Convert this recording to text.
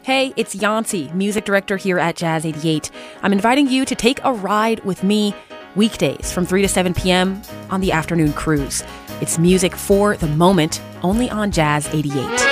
Hey, it's Yancy, music director here at Jazz 88. I'm inviting you to take a ride with me weekdays from 3 to 7 p.m. on the afternoon cruise. It's music for the moment, only on Jazz 88.